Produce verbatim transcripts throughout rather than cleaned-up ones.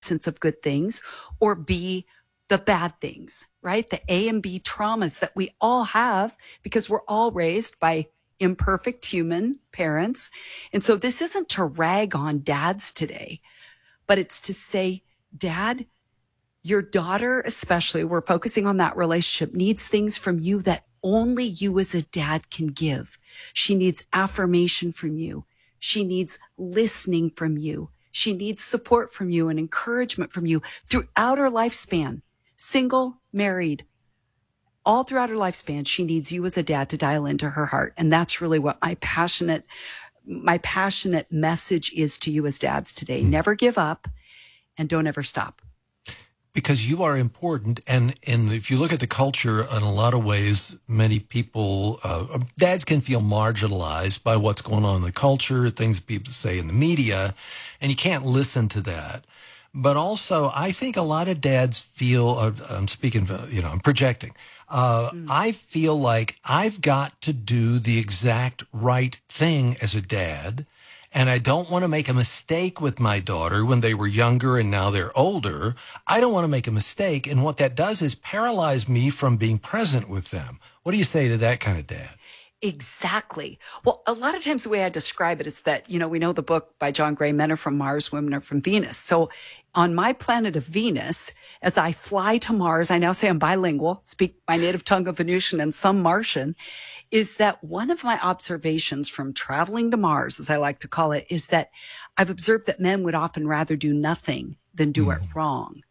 absence of good things, or B, the bad things, right? The A and B traumas that we all have because we're all raised by imperfect human parents. And so this isn't to rag on dads today, but it's to say, Dad, your daughter, especially, we're focusing on that relationship, needs things from you that only you as a dad can give. She needs affirmation from you. She needs listening from you. She needs support from you and encouragement from you throughout her lifespan. Single, married, all throughout her lifespan, she needs you as a dad to dial into her heart. And that's really what my passionate, my passionate message is to you as dads today. Mm. Never give up and don't ever stop. Because you are important, and, and if you look at the culture, in a lot of ways, many people, uh, dads can feel marginalized by what's going on in the culture, things people say in the media, and you can't listen to that. But also, I think a lot of dads feel, uh, I'm speaking, you know, I'm projecting. Uh, mm. I feel like I've got to do the exact right thing as a dad. And I don't want to make a mistake with my daughter when they were younger and now they're older. I don't want to make a mistake. And what that does is paralyze me from being present with them. What do you say to that kind of dad? Exactly. Well, a lot of times the way I describe it is that, you know, we know the book by John Gray, Men Are From Mars, Women Are From Venus. So on my planet of Venus, as I fly to Mars, I now say I'm bilingual, speak my native tongue of Venusian and some Martian, is that one of my observations from traveling to Mars, as I like to call it, is that I've observed that men would often rather do nothing than do mm. it wrong.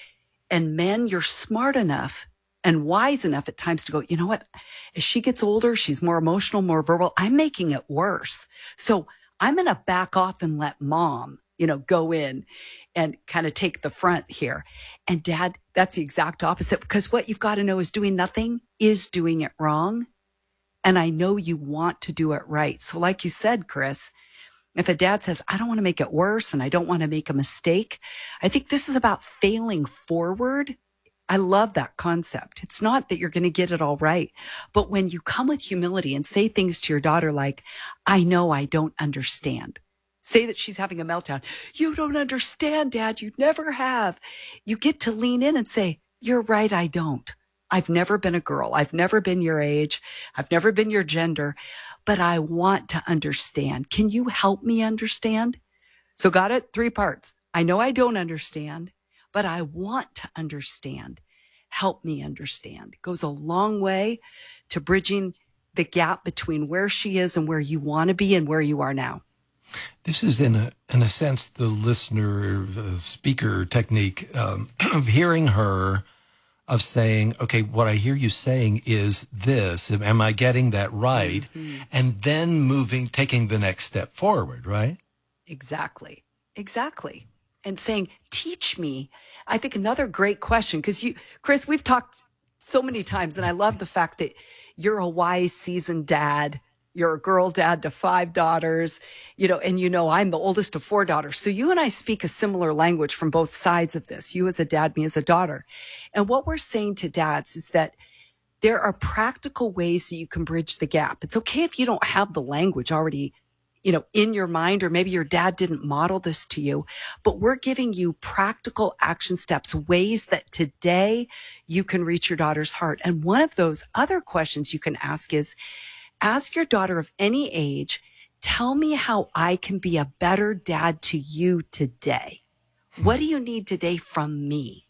And men, you're smart enough and wise enough at times to go, you know what? As she gets older, she's more emotional, more verbal. I'm making it worse. So I'm going to back off and let mom, you know, go in and kind of take the front here. And dad, that's the exact opposite, because what you've got to know is doing nothing is doing it wrong. And I know you want to do it right. So like you said, Chris, if a dad says, I don't want to make it worse and I don't want to make a mistake, I think this is about failing forward. I love that concept. It's not that you're going to get it all right, but when you come with humility and say things to your daughter like, I know I don't understand. Say that she's having a meltdown. You don't understand, Dad. You never have. You get to lean in and say, you're right, I don't. I've never been a girl. I've never been your age. I've never been your gender, but I want to understand. Can you help me understand? So got it? Three parts. I know I don't understand, but I want to understand. Help me understand. It goes a long way to bridging the gap between where she is and where you want to be and where you are now. This is, in a in a sense, the listener uh, speaker technique um, of hearing her, of saying, okay, what I hear you saying is this. Am I getting that right? Mm-hmm. And then moving, taking the next step forward, right? Exactly. Exactly. And saying, teach me. I think another great question, because you, Chris, we've talked so many times, and I love the fact that you're a wise, seasoned dad. You're a girl dad to five daughters, you know, and you know, I'm the oldest of four daughters. So you and I speak a similar language from both sides of this, you as a dad, me as a daughter. And what we're saying to dads is that there are practical ways that you can bridge the gap. It's okay if you don't have the language already, you know, in your mind, or maybe your dad didn't model this to you, but we're giving you practical action steps, ways that today you can reach your daughter's heart. And one of those other questions you can ask is, ask your daughter of any age, tell me how I can be a better dad to you today. What do you need today from me?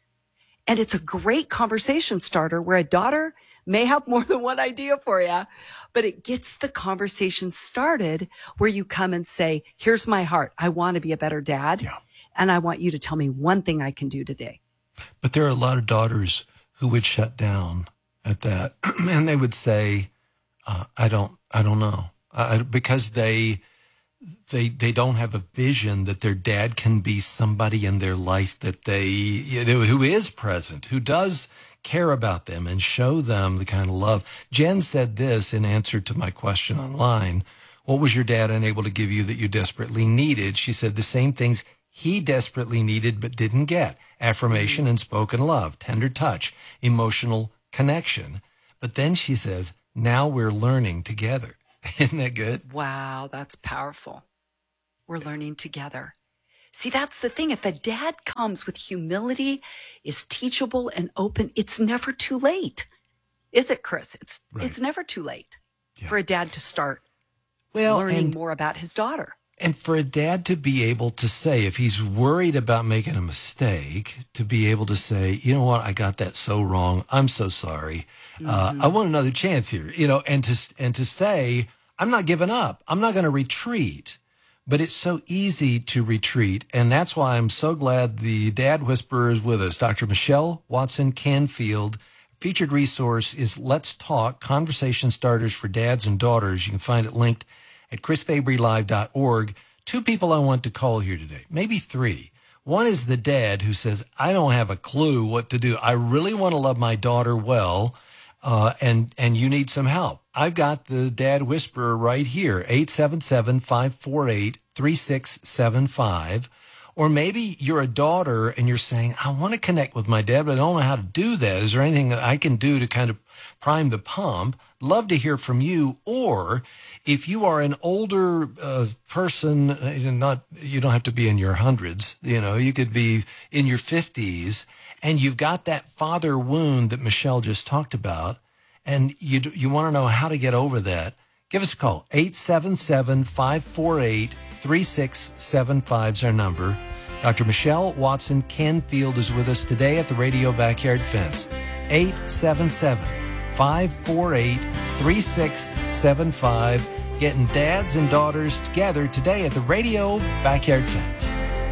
And it's a great conversation starter where a daughter may have more than one idea for you, but it gets the conversation started where you come and say, here's my heart. I want to be a better dad. Yeah. And I want you to tell me one thing I can do today. But there are a lot of daughters who would shut down at that. And they would say, Uh, I don't, I don't know, uh, because they, they, they don't have a vision that their dad can be somebody in their life that they, you know, who is present, who does care about them and show them the kind of love. Jen said this in answer to my question online. What was your dad unable to give you that you desperately needed? She said the same things he desperately needed but didn't get: affirmation and spoken love, tender touch, emotional connection. But then she says, now we're learning together. Isn't that good? Wow, that's powerful. We're learning together. See, that's the thing. If a dad comes with humility, is teachable and open, it's never too late. Is it, Chris? It's Right. it's never too late Yeah. for a dad to start Well, learning and, more about his daughter. and for a dad to be able to say, if he's worried about making a mistake, to be able to say, you know what, I got that so wrong. I'm so sorry. Mm-hmm. Uh, I want another chance here, you know, and to, and to say, I'm not giving up. I'm not going to retreat. But it's so easy to retreat. And that's why I'm so glad the Dad Whisperer is with us. Doctor Michelle Watson Canfield. Featured resource is Let's Talk, Conversation Starters for Dads and Daughters. You can find it linked at chris fabry live dot org. Two people I want to call here today, maybe three. One is the dad who says, I don't have a clue what to do. I really want to love my daughter well, uh, and, and you need some help. I've got the Dad Whisperer right here, eight seven seven, five four eight, three six seven five. Or maybe you're a daughter and you're saying, I want to connect with my dad, but I don't know how to do that. Is there anything that I can do to kind of prime the pump? Love to hear from you. Or if you are an older uh, person, uh, not you don't have to be in your hundreds, you know, you could be in your fifties, and you've got that father wound that Michelle just talked about, and you you want to know how to get over that. Give us a call. eight seven seven, five four eight, three six seven five is our number. Doctor Michelle Watson Canfield is with us today at the Radio Backyard Fence. eight seven seven, five four eight, three six seven five. Getting dads and daughters together today at the Radio Backyard Fence.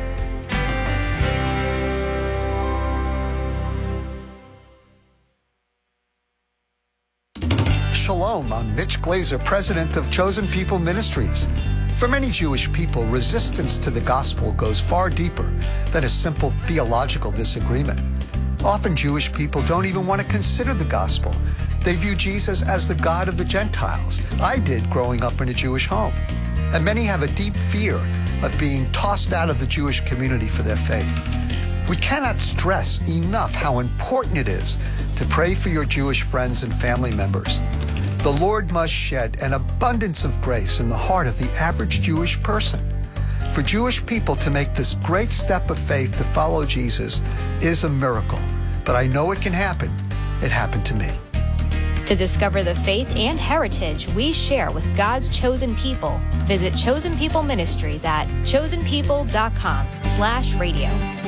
Shalom, I'm Mitch Glazer, president of Chosen People Ministries. For many Jewish people, resistance to the gospel goes far deeper than a simple theological disagreement. Often Jewish people don't even want to consider the gospel. They view Jesus as the God of the Gentiles. I did growing up in a Jewish home. And many have a deep fear of being tossed out of the Jewish community for their faith. We cannot stress enough how important it is to pray for your Jewish friends and family members. The Lord must shed an abundance of grace in the heart of the average Jewish person. For Jewish people to make this great step of faith to follow Jesus is a miracle. But I know it can happen. It happened to me. To discover the faith and heritage we share with God's chosen people, visit Chosen People Ministries at chosen people dot com slash radio.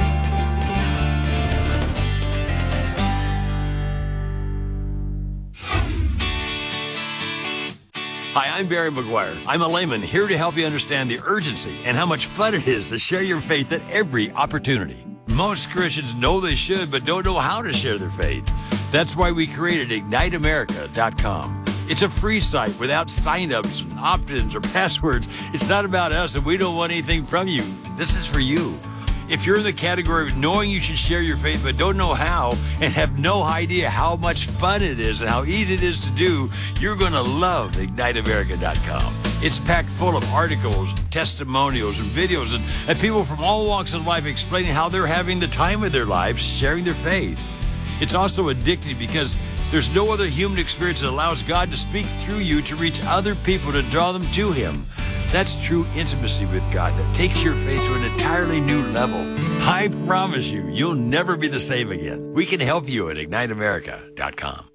Hi, I'm Barry McGuire. I'm a layman here to help you understand the urgency and how much fun it is to share your faith at every opportunity. Most Christians know they should, but don't know how to share their faith. That's why we created ignite america dot com. It's a free site without sign-ups and opt-ins or passwords. It's not about us, and we don't want anything from you. This is for you. If you're in the category of knowing you should share your faith but don't know how and have no idea how much fun it is and how easy it is to do, you're going to love ignite america dot com. It's packed full of articles, testimonials, and videos, and, and people from all walks of life explaining how they're having the time of their lives sharing their faith. It's also addictive because there's no other human experience that allows God to speak through you to reach other people to draw them to Him. That's true intimacy with God that takes your faith to an entirely new level. I promise you, you'll never be the same again. We can help you at ignite america dot com.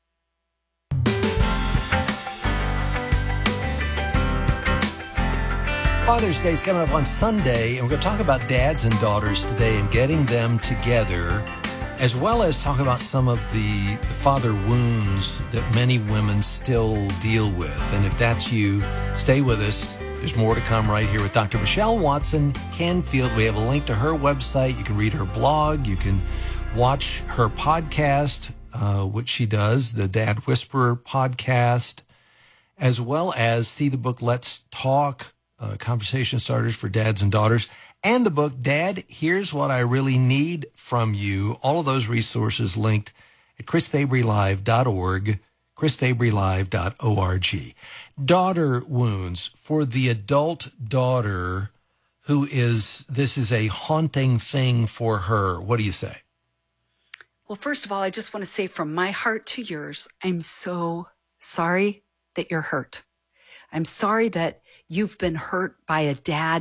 Father's Day is coming up on Sunday, and we're going to talk about dads and daughters today and getting them together, as well as talk about some of the, the father wounds that many women still deal with. And if that's you, stay with us. There's more to come right here with Doctor Michelle Watson Canfield. We have a link to her website. You can read her blog. You can watch her podcast, uh, which she does, the Dad Whisperer podcast, as well as see the book Let's Talk, uh, Conversation Starters for Dads and Daughters, and the book, Dad, Here's What I Really Need From You. All of those resources linked at chris fabry live dot org, chris fabry live dot org. Daughter wounds for the adult daughter who is, this is a haunting thing for her. What do you say? Well, first of all, I just want to say from my heart to yours, I'm so sorry that you're hurt. I'm sorry that you've been hurt by a dad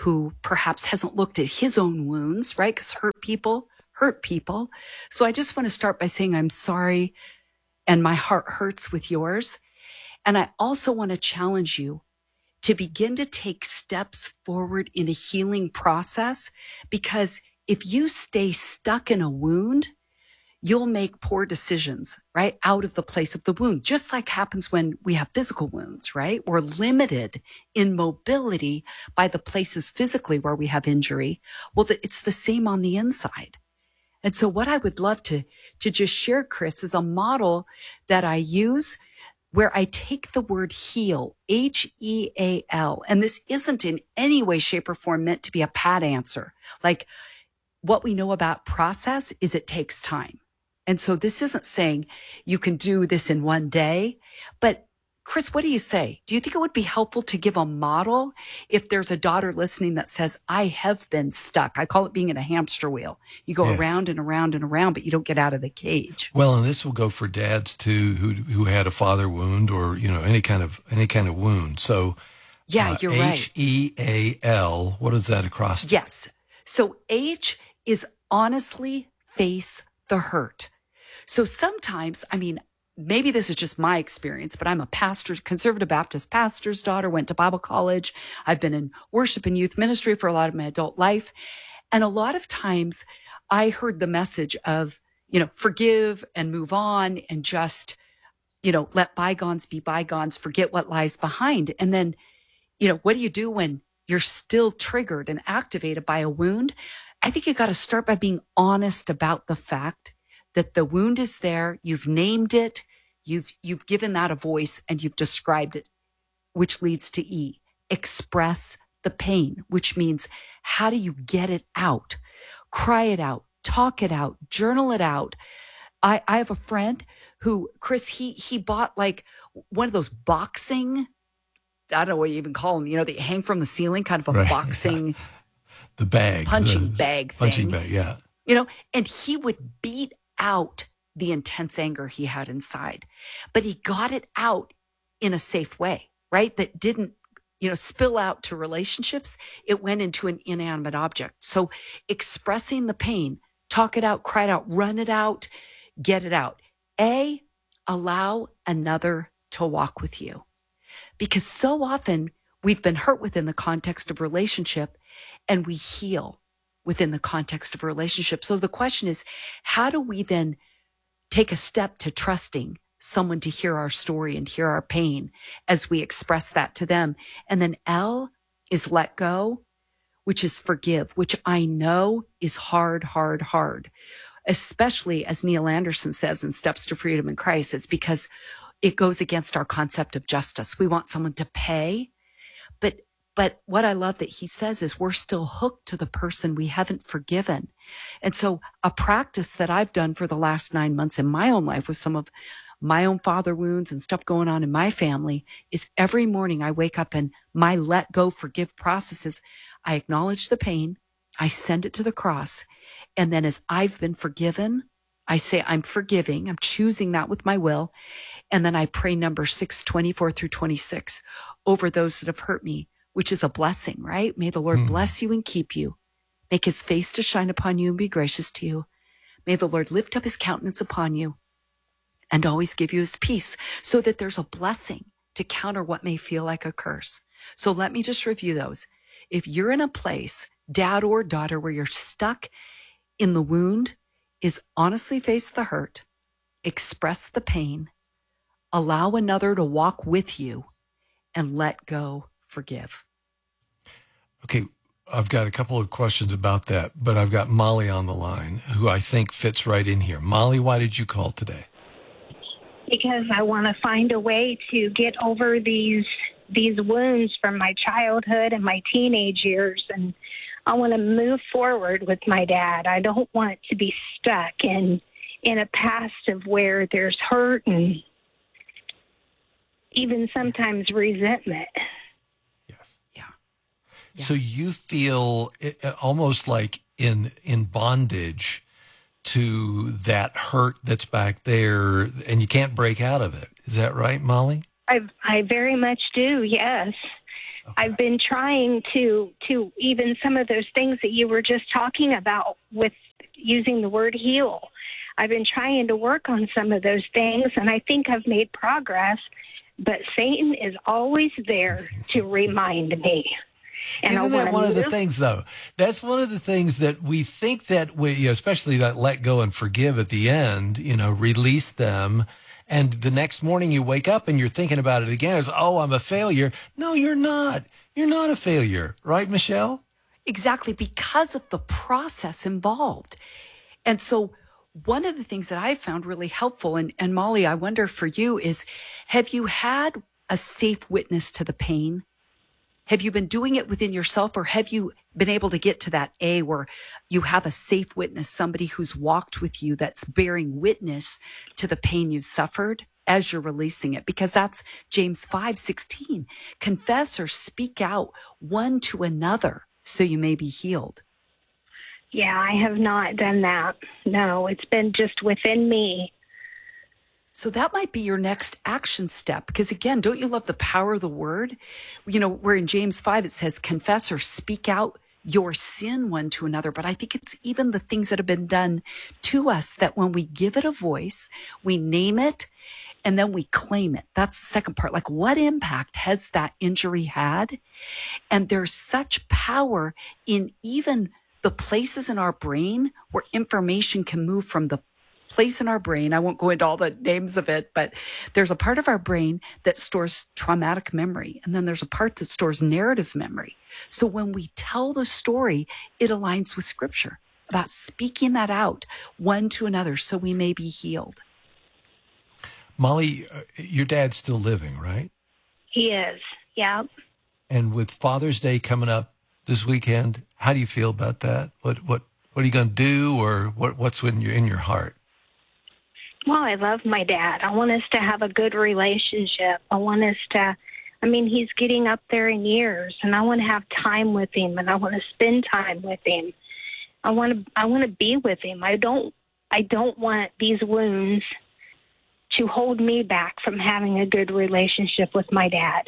who perhaps hasn't looked at his own wounds, right? Because hurt people hurt people. So I just want to start by saying I'm sorry and my heart hurts with yours. And I also want to challenge you to begin to take steps forward in a healing process, because if you stay stuck in a wound, you'll make poor decisions, right? Out of the place of the wound, just like happens when we have physical wounds, right? We're limited in mobility by the places physically where we have injury. Well, it's the same on the inside. And so what I would love to, to just share, Chris, is a model that I use where I take the word heal, H E A L, and this isn't in any way, shape, or form meant to be a pat answer. Like, what we know about process is it takes time. And so this isn't saying you can do this in one day. But Chris, what do you say? Do you think it would be helpful to give a model if there's a daughter listening that says, I have been stuck? I call it being in a hamster wheel. You go yes. around and around and around, but you don't get out of the cage. Well, and this will go for dads too, who who had a father wound or, you know, any kind of any kind of wound. So yeah, uh, you're right. H E A L, what is that across? Yes. So H is honestly face the hurt. So sometimes, I mean, maybe this is just my experience, but I'm a pastor, conservative Baptist pastor's daughter, went to Bible college. I've been in worship and youth ministry for a lot of my adult life. And a lot of times I heard the message of, you know, forgive and move on and just, you know, let bygones be bygones, forget what lies behind. And then, you know, what do you do when you're still triggered and activated by a wound? I think you got to start by being honest about the fact that the wound is there. You've named it. You've, you've given that a voice and you've described it, which leads to E, express the pain, which means how do you get it out? Cry it out, talk it out, journal it out. I, I have a friend who, Chris, he, he bought like one of those boxing, I don't know what you even call them, you know, they hang from the ceiling, kind of a right. boxing, the bag, punching the, bag thing. Punching bag, yeah. You know, and he would beat out the intense anger he had inside, but he got it out in a safe way, right? That didn't, you know, spill out to relationships. It went into an inanimate object. So expressing the pain, talk it out, cry it out, run it out, get it out. A, allow another to walk with you. Because so often we've been hurt within the context of relationship and we heal within the context of a relationship. So the question is, how do we then take a step to trusting someone to hear our story and hear our pain as we express that to them? And then L is let go, which is forgive, which I know is hard, hard, hard, especially as Neil Anderson says in Steps to Freedom in Christ. It's because it goes against our concept of justice. We want someone to pay, but But what I love that he says is we're still hooked to the person we haven't forgiven. And so a practice that I've done for the last nine months in my own life with some of my own father wounds and stuff going on in my family is every morning I wake up and my let go, forgive processes. I acknowledge the pain. I send it to the cross. And then as I've been forgiven, I say, I'm forgiving. I'm choosing that with my will. And then I pray number six, twenty-four through twenty-six over those that have hurt me, which is a blessing, right? May the Lord mm. bless you and keep you. Make his face to shine upon you and be gracious to you. May the Lord lift up his countenance upon you and always give you his peace, so that there's a blessing to counter what may feel like a curse. So let me just review those. If you're in a place, dad or daughter, where you're stuck in the wound, is honestly face the hurt, express the pain, allow another to walk with you, and let go. Forgive. Okay, I've got a couple of questions about that, but I've got Molly on the line, who I think fits right in here. Molly, why did you call today? Because I want to find a way to get over these these wounds from my childhood and my teenage years, and I want to move forward with my dad. I don't want to be stuck in in a past of where there's hurt and even sometimes resentment. Yeah. So you feel it, almost like in in bondage to that hurt that's back there, and you can't break out of it. Is that right, Molly? I I very much do, yes. Okay. I've been trying to, to even some of those things that you were just talking about with using the word heal. I've been trying to work on some of those things, and I think I've made progress, but Satan is always there to remind me. And Isn't that one move. of the things, though? That's one of the things that we think that we, you know, especially that let go and forgive at the end, you know, release them. And the next morning you wake up and you're thinking about it again. It's, oh, I'm a failure. No, you're not. You're not a failure. Right, Michelle? Exactly, because of the process involved. And so one of the things that I found really helpful, and, and Molly, I wonder for you, is have you had a safe witness to the pain? Have you been doing it within yourself, or have you been able to get to that A where you have a safe witness, somebody who's walked with you that's bearing witness to the pain you suffered as you're releasing it? Because that's James five sixteen. Confess or speak out one to another so you may be healed. Yeah, I have not done that. No, it's been just within me. So that might be your next action step, because again, don't you love the power of the word? You know, where in James five, it says, confess or speak out your sin one to another. But I think it's even the things that have been done to us that when we give it a voice, we name it, and then we claim it. That's the second part. Like, what impact has that injury had? And there's such power in even the places in our brain where information can move from the place in our brain. I won't go into all the names of it, but there's a part of our brain that stores traumatic memory. And then there's a part that stores narrative memory. So when we tell the story, it aligns with scripture about speaking that out one to another so we may be healed. Molly, your dad's still living, right? He is. Yeah. And with Father's Day coming up this weekend, how do you feel about that? What, what, what are you going to do, or what, what's in your, in your heart? Well, I love my dad. I want us to have a good relationship. I want us to, I mean, he's getting up there in years, and I want to have time with him, and I want to spend time with him. I want to, I want to be with him. I don't, I don't want these wounds to hold me back from having a good relationship with my dad.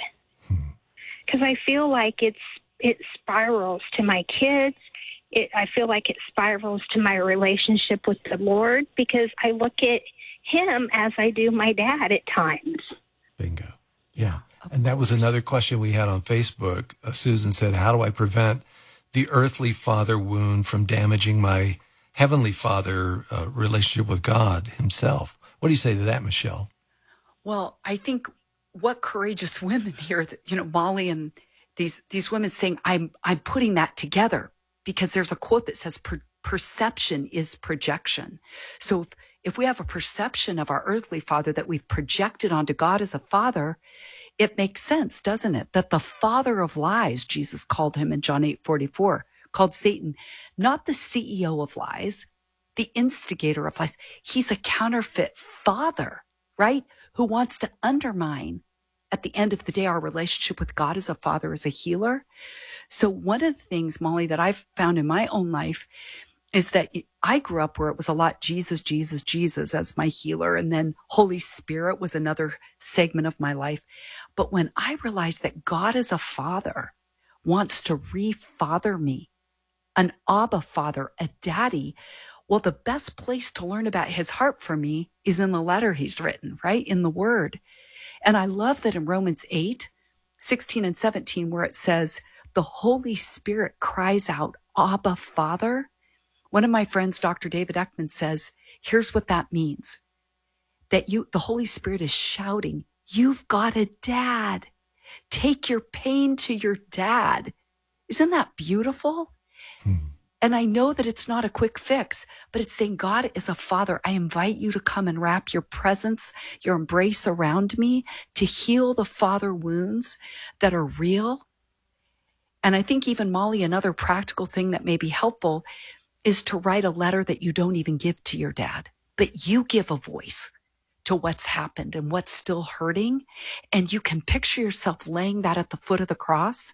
Because I feel like it's, it spirals to my kids. It, I feel like it spirals to my relationship with the Lord, because I look at him as I do my dad at times. Bingo. Yeah. And that was another question we had on Facebook. Uh, Susan said, how do I prevent the earthly father wound from damaging my heavenly father uh, relationship with God himself? What do you say to that, Michelle? Well, I think what courageous women here, that, you know, Molly and these, these women saying, I'm, I'm putting that together, because there's a quote that says per- perception is projection. So if, if we have a perception of our earthly father that we've projected onto God as a father, it makes sense, doesn't it? That the father of lies, Jesus called him in John eight forty-four, called Satan, not the C E O of lies, the instigator of lies. He's a counterfeit father, right? Who wants to undermine, at the end of the day, our relationship with God as a father, as a healer. So one of the things, Molly, that I've found in my own life is that I grew up where it was a lot Jesus, Jesus, Jesus as my healer. And then Holy Spirit was another segment of my life. But when I realized that God as a father wants to re-father me, an Abba father, a daddy, well, the best place to learn about his heart for me is in the letter he's written, right? In the word. And I love that in Romans eight, sixteen and seventeen, where it says, the Holy Spirit cries out, Abba, Father. One of my friends, Doctor David Eckman, says, here's what that means. That you, the Holy Spirit is shouting, you've got a dad. Take your pain to your dad. Isn't that beautiful? Hmm. And I know that it's not a quick fix, but it's saying, God is a father. I invite you to come and wrap your presence, your embrace around me to heal the father wounds that are real. And I think even, Molly, another practical thing that may be helpful is to write a letter that you don't even give to your dad, but you give a voice to what's happened and what's still hurting. And you can picture yourself laying that at the foot of the cross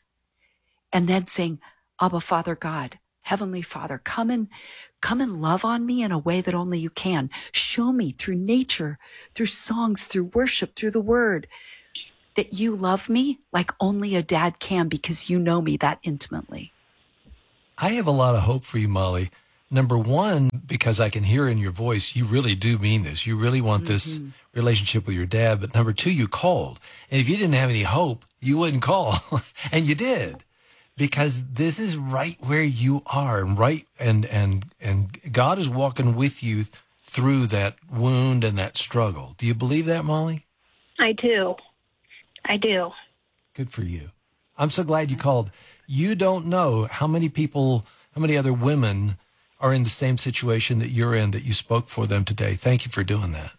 and then saying, Abba, Father God, Heavenly Father, come and come and love on me in a way that only you can. Show me through nature, through songs, through worship, through the word, that you love me like only a dad can because you know me that intimately. I have a lot of hope for you, Molly. Number one, because I can hear in your voice, you really do mean this. You really want mm-hmm. this relationship with your dad. But number two, you called. And if you didn't have any hope, you wouldn't call. And you did. Because this is right where you are. And right and and and God is walking with you through that wound and that struggle. Do you believe that, Molly? I do. I do. Good for you. I'm so glad you called. You don't know how many people, how many other women are in the same situation that you're in, that you spoke for them today. Thank you for doing that.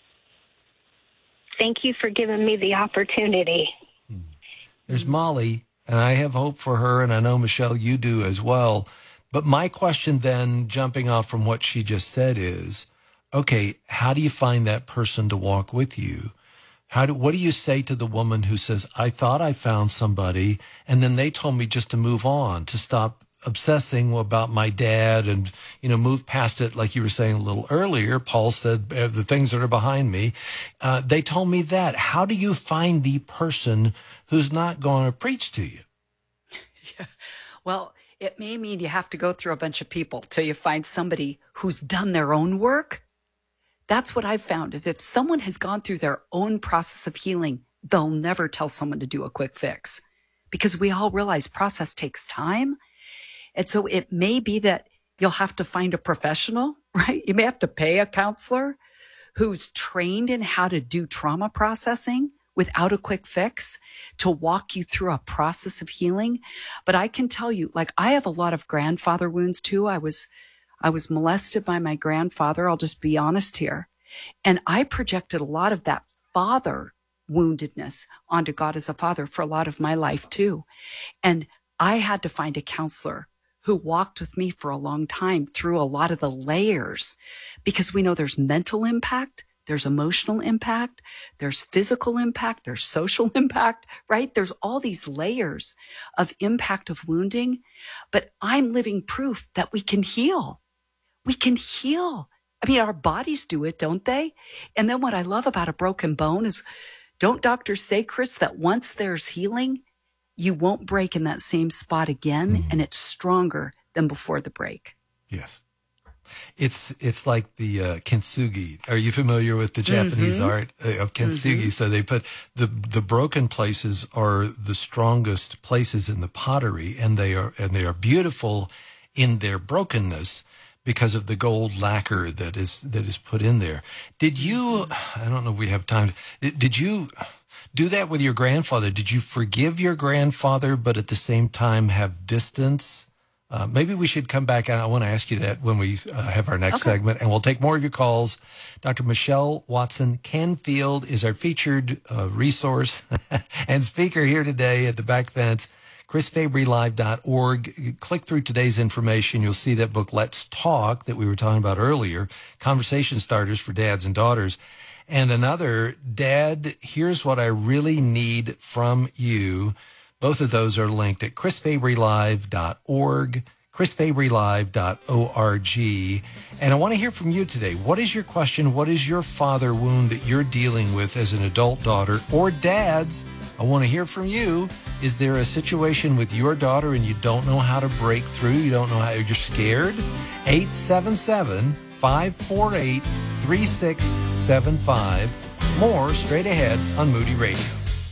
Thank you for giving me the opportunity. There's Molly, and I have hope for her, and I know, Michelle, you do as well. But my question then, jumping off from what she just said, is, okay, how do you find that person to walk with you? How do, what do you say to the woman who says, I thought I found somebody, and then they told me just to move on, to stop obsessing about my dad and, you know, move past it, like you were saying a little earlier. Paul said, the things that are behind me. Uh, they told me that. How do you find the person who's not going to preach to you? Yeah. Well, it may mean you have to go through a bunch of people till you find somebody who's done their own work. That's what I've found. If, if someone has gone through their own process of healing, they'll never tell someone to do a quick fix, because we all realize process takes time. And so it may be that you'll have to find a professional, right? You may have to pay a counselor who's trained in how to do trauma processing without a quick fix to walk you through a process of healing. But I can tell you, like, I have a lot of grandfather wounds too. I was, I was molested by my grandfather. I'll just be honest here. And I projected a lot of that father woundedness onto God as a father for a lot of my life too. And I had to find a counselor who walked with me for a long time through a lot of the layers, because we know there's mental impact, there's emotional impact, there's physical impact, there's social impact, right? There's all these layers of impact of wounding, but I'm living proof that we can heal. We can heal. I mean, our bodies do it, don't they? And then what I love about a broken bone is, don't doctors say, Chris, that once there's healing, you won't break in that same spot again, mm-hmm. and it's stronger than before the break. Yes. It's it's like the uh, kintsugi. Are you familiar with the Japanese mm-hmm. art of kintsugi? Mm-hmm. So they put the the broken places are the strongest places in the pottery, and they are and they are beautiful in their brokenness because of the gold lacquer that is that is put in there. Did you? I don't know if we have time. Did you do that with your grandfather? Did you forgive your grandfather, but at the same time have distance? Uh, maybe we should come back, and I want to ask you that when we uh, have our next okay. segment, and we'll take more of your calls. Doctor Michelle Watson Canfield is our featured uh, resource and speaker here today at the Back Fence. Chris Fabry Live dot org. Click through today's information. You'll see that book, Let's Talk, that we were talking about earlier, conversation starters for dads and daughters. And another, Dad, here's what I really need from you. Both of those are linked at Chris Fabry Live dot org, Chris Fabry Live dot org. And I want to hear from you today. What is your question? What is your father wound that you're dealing with as an adult daughter or dads? I want to hear from you. Is there a situation with your daughter and you don't know how to break through? You don't know how, you're scared? eight seven seven, five four eight, three six seven five. More straight ahead on Moody Radio.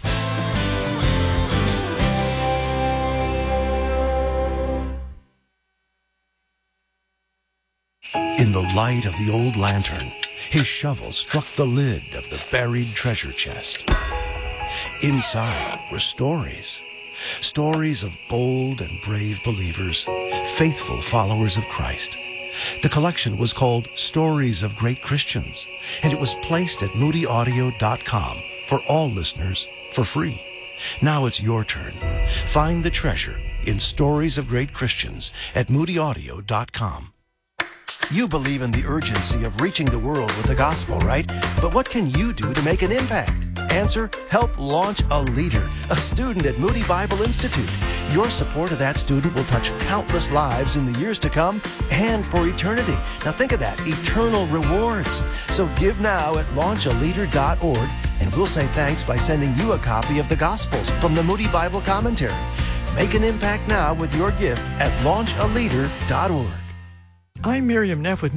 In the light of the old lantern, his shovel struck the lid of the buried treasure chest. Inside were stories. Stories of bold and brave believers, faithful followers of Christ. The collection was called Stories of Great Christians, and it was placed at moody audio dot com for all listeners for free. Now it's your turn. Find the treasure in Stories of Great Christians at moody audio dot com. You believe in the urgency of reaching the world with the gospel, right? But what can you do to make an impact? Answer, help launch a leader, a student at Moody Bible Institute. Your support of that student will touch countless lives in the years to come and for eternity. Now think of that, eternal rewards. So give now at launch a leader dot org, and we'll say thanks by sending you a copy of the Gospels from the Moody Bible Commentary. Make an impact now with your gift at launch a leader dot org. I'm Miriam Neff with